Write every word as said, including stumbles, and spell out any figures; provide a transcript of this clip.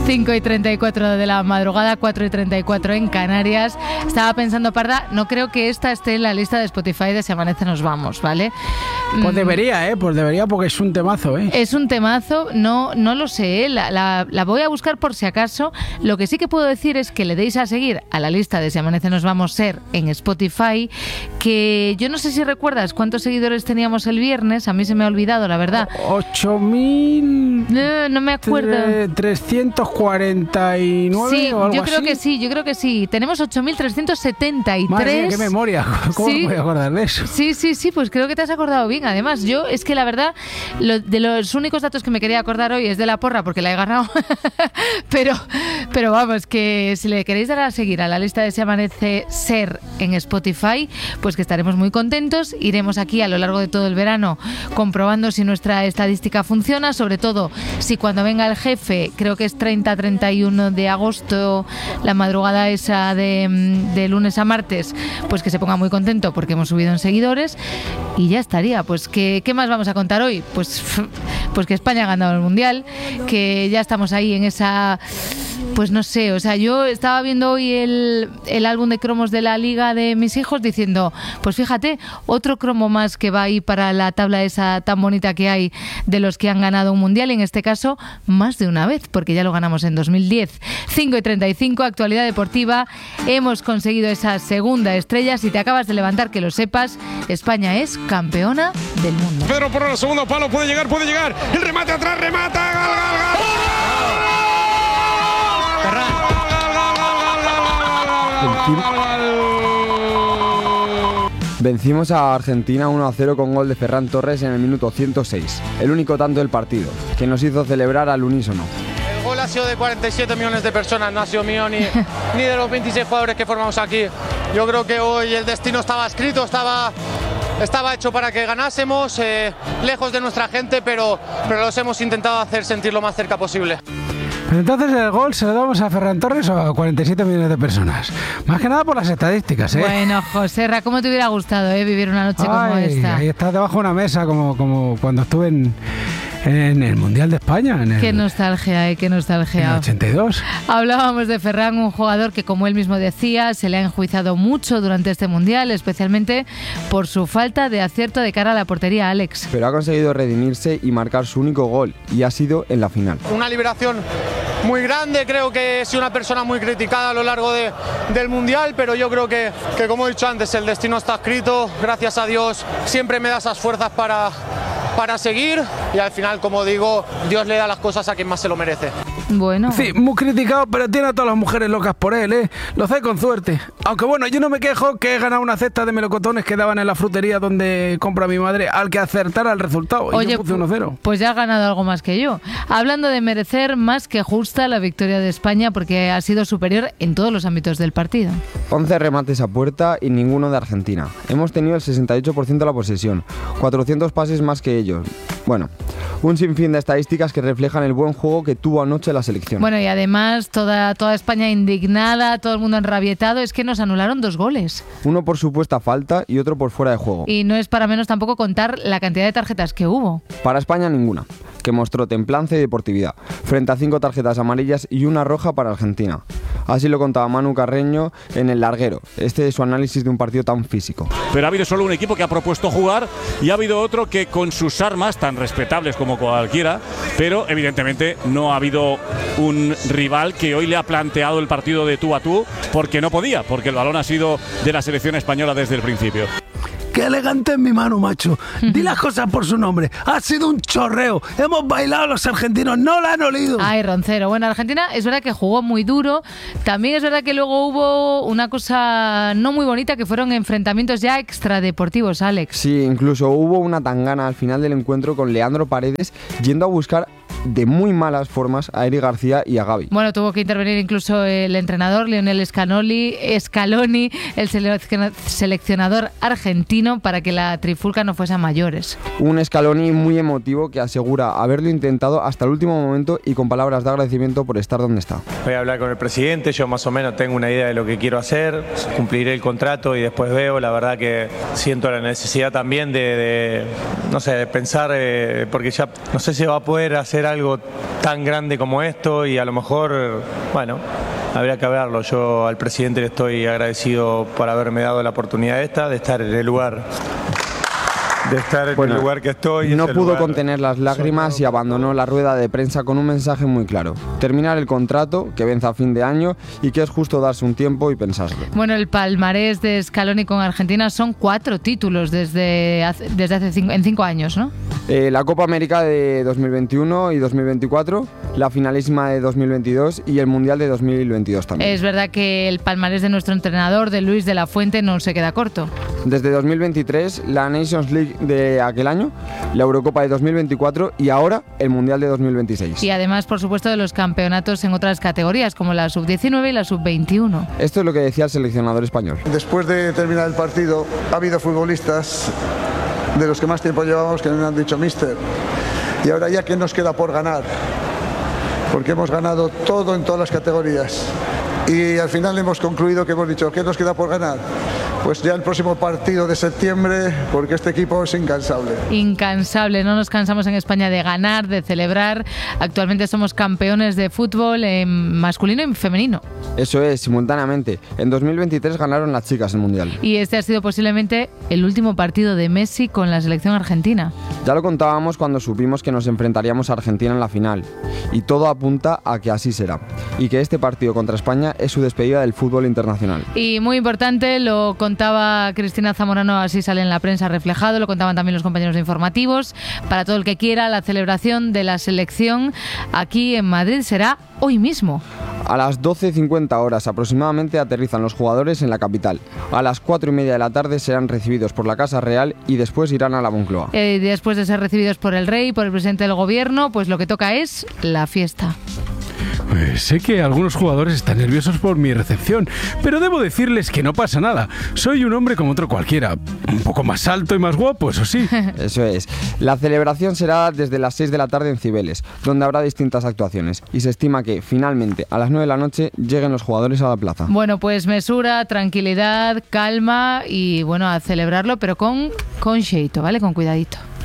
cinco y treinta y cuatro de la madrugada, cuatro y treinta y cuatro en Canarias. Estaba pensando, Parda, no creo que esta esté en la lista de Spotify de Si Amanece Nos Vamos, ¿vale? Pues debería, ¿eh? Pues debería porque es un temazo, ¿eh? Es un temazo, no, no lo sé, ¿eh? la, la, la voy a buscar por si acaso. Lo que sí que puedo decir es que le deis a seguir a la lista de Si Amanece Nos Vamos Ser en Spotify, que yo no sé si recuerdas cuántos seguidores teníamos el viernes, a mí se me ha olvidado, la verdad. ocho mil... No, no me acuerdo. trescientos cuarenta y nueve Sí, o algo yo creo así. que sí, yo creo que sí. Tenemos ocho mil trescientos setenta y tres. Madre mía, qué memoria. ¿Cómo Sí. me voy a acordar de eso? Sí, sí, sí, pues creo que te has acordado bien. Además, yo es que la verdad, lo, de los únicos datos que me quería acordar hoy es de la porra, porque la he ganado. pero, pero vamos, que si le queréis dar a seguir a la lista de Si Amanece Ser en Spotify, pues que estaremos muy contentos. Iremos aquí a lo largo de todo el verano comprobando si nuestra estadística funciona, sobre todo si cuando venga el jefe, creo que es treinta a treinta y uno de agosto, la madrugada esa de, de lunes a martes, pues que se ponga muy contento porque hemos subido en seguidores y ya estaría. Pues ¿qué, qué más vamos a contar hoy? Pues, pues que España ha ganado el Mundial, que ya estamos ahí en esa... Pues no sé, o sea, yo estaba viendo hoy el, el álbum de cromos de la Liga de mis hijos diciendo, pues fíjate, otro cromo más que va ahí para la tabla esa tan bonita que hay de los que han ganado un Mundial, en este caso más de una vez, porque ya lo ganamos en dos mil diez. cinco y treinta y cinco, actualidad deportiva, hemos conseguido esa segunda estrella. Si te acabas de levantar, que lo sepas, España es campeona del mundo. Pedro por el segundo palo, puede llegar, puede llegar, el remate atrás, remata, gal, gal, gal. Vencimos a Argentina uno a cero con gol de Ferran Torres en el minuto ciento seis, el único tanto del partido, que nos hizo celebrar al unísono. El gol ha sido de cuarenta y siete millones de personas, no ha sido mío ni, ni de los veintiséis jugadores que formamos aquí. Yo creo que hoy el destino estaba escrito, estaba, estaba hecho para que ganásemos, eh, lejos de nuestra gente, pero, pero los hemos intentado hacer sentir lo más cerca posible. Pero entonces el gol se lo damos a Ferran Torres o a cuarenta y siete millones de personas. Más que nada por las estadísticas, ¿eh? Bueno, Joserra, ¿cómo te hubiera gustado eh, vivir una noche como Ay, esta? ahí estás debajo de una mesa como, como cuando estuve en, en el Mundial de España. En el, Qué nostalgia, eh, qué nostalgia. en el ochenta y dos. Hablábamos de Ferran, un jugador que, como él mismo decía, se le ha enjuiciado mucho durante este Mundial, especialmente por su falta de acierto de cara a la portería, Alex. Pero ha conseguido redimirse y marcar su único gol, y ha sido en la final. Una liberación muy grande, creo que he sido una persona muy criticada a lo largo de, del Mundial, pero yo creo que, que, como he dicho antes, el destino está escrito, gracias a Dios siempre me da esas fuerzas para, para seguir y al final, como digo, Dios le da las cosas a quien más se lo merece. Bueno. Sí, muy criticado, pero tiene a todas las mujeres locas por él, ¿eh? Lo hace con suerte. Aunque bueno, yo no me quejo que he ganado una cesta de melocotones que daban en la frutería donde compra mi madre al que acertara el resultado. Oye, y yo puse uno cero. Pues ya ha ganado algo más que yo. Hablando de merecer, más que justa la victoria de España porque ha sido superior en todos los ámbitos del partido. once remates a puerta y ninguno de Argentina. Hemos tenido el sesenta y ocho por ciento de la posesión, cuatrocientos pases más que ellos. Bueno, un sinfín de estadísticas que reflejan el buen juego que tuvo anoche la selección. Bueno, y además toda, toda España indignada, todo el mundo enrabietado, es que nos anularon dos goles. Uno por supuesta falta y otro por fuera de juego. Y no es para menos tampoco contar la cantidad de tarjetas que hubo. Para España ninguna, que mostró templanza y deportividad, frente a cinco tarjetas amarillas y una roja para Argentina. Así lo contaba Manu Carreño en El Larguero. Este es su análisis de un partido tan físico. Pero ha habido solo un equipo que ha propuesto jugar y ha habido otro que, con sus armas tan respetables como cualquiera, pero evidentemente no ha habido un rival que hoy le ha planteado el partido de tú a tú porque no podía, porque el balón ha sido de la selección española desde el principio. ¡Qué elegante es mi mano, macho! Di las cosas por su nombre. Ha sido un chorreo. Hemos bailado los argentinos, no la han olido. Ay, Roncero. Bueno, Argentina es verdad que jugó muy duro. También es verdad que luego hubo una cosa no muy bonita, que fueron enfrentamientos ya extradeportivos, Alex. Sí, incluso hubo una tangana al final del encuentro con Leandro Paredes yendo a buscar de muy malas formas a Eric García y a Gavi. Bueno, tuvo que intervenir incluso el entrenador Lionel Scaloni, Scaloni, el seleccionador argentino, para que la trifulca no fuese a mayores. Un Scaloni muy emotivo que asegura haberlo intentado hasta el último momento y con palabras de agradecimiento por estar donde está. Voy a hablar con el presidente, yo más o menos tengo una idea de lo que quiero hacer, cumpliré el contrato y después veo. La verdad que siento la necesidad también de, de no sé, de pensar, eh, porque ya no sé si va a poder hacer algo algo tan grande como esto y a lo mejor, bueno, habría que hablarlo. Yo al presidente le estoy agradecido por haberme dado la oportunidad esta, de estar en el lugar de estar en Bueno, el lugar que estoy. No ese pudo lugar contener las lágrimas y abandonó la rueda de prensa con un mensaje muy claro: terminar el contrato, que vence a fin de año y que es justo darse un tiempo y pensarlo. Bueno, el palmarés de Scaloni con Argentina son cuatro títulos desde hace, desde hace cinco, en cinco años, ¿no? Eh, la Copa América de dos mil veintiuno y dos mil veinticuatro, la finalísima de dos mil veintidós y el Mundial de dos mil veintidós también. Es verdad que el palmarés de nuestro entrenador, de Luis de la Fuente, no se queda corto. Desde dos mil veintitrés, la Nations League de aquel año, la Eurocopa de dos mil veinticuatro y ahora el Mundial de dos mil veintiséis. Y además, por supuesto, de los campeonatos en otras categorías, como la sub diecinueve y la sub veintiuno. Esto es lo que decía el seleccionador español. Después de terminar el partido, ha habido futbolistas de los que más tiempo llevamos que me han dicho: míster, y ahora ya qué nos queda por ganar, porque hemos ganado todo en todas las categorías y al final hemos concluido que hemos dicho: ¿qué nos queda por ganar? Pues ya el próximo partido de septiembre, porque este equipo es incansable. Incansable, no nos cansamos en España de ganar, de celebrar. Actualmente somos campeones de fútbol en masculino y femenino. Eso es, simultáneamente. En dos mil veintitrés ganaron las chicas el Mundial. Y este ha sido posiblemente el último partido de Messi con la selección argentina. Ya lo contábamos cuando supimos que nos enfrentaríamos a Argentina en la final. Y todo apunta a que así será. Y que este partido contra España es su despedida del fútbol internacional. Y muy importante, lo contaba Cristina Zamorano, así sale en la prensa reflejado, lo contaban también los compañeros de informativos. Para todo el que quiera, la celebración de la selección aquí en Madrid será hoy mismo. A las doce cincuenta horas aproximadamente aterrizan los jugadores en la capital. A las cuatro y media de la tarde serán recibidos por la Casa Real y después irán a la Moncloa. Eh, después de ser recibidos por el rey, por el presidente del gobierno, pues lo que toca es la fiesta. Pues sé que algunos jugadores están nerviosos por mi recepción, pero debo decirles que no pasa nada. Soy un hombre como otro cualquiera, un poco más alto y más guapo, eso sí. Eso es. La celebración será desde las seis de la tarde en Cibeles, donde habrá distintas actuaciones. Y se estima que, finalmente, a las nueve de la noche, lleguen los jugadores a la plaza. Bueno, pues mesura, tranquilidad, calma y, bueno, a celebrarlo, pero con, con xeito, ¿vale? Con cuidadito.